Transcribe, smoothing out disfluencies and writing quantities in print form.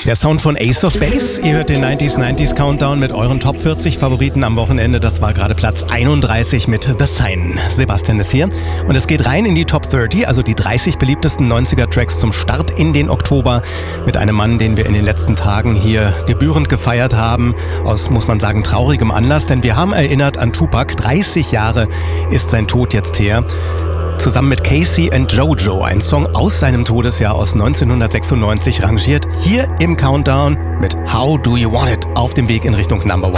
Der Sound von Ace of Base. Ihr hört den 90s Countdown mit euren Top 40 Favoriten am Wochenende. Das war gerade Platz 31 mit The Sign. Sebastian ist hier. Und es geht rein in die Top 30, also die 30 beliebtesten 90er-Tracks zum Start in den Oktober. Mit einem Mann, den wir in den letzten Tagen hier gebührend gefeiert haben. Aus, muss man sagen, traurigem Anlass. Denn wir haben erinnert an Tupac. 30 Jahre ist sein Tod jetzt her. Zusammen mit Casey and Jojo, ein Song aus seinem Todesjahr aus 1996, rangiert hier im Countdown mit How Do You Want It auf dem Weg in Richtung Number 1.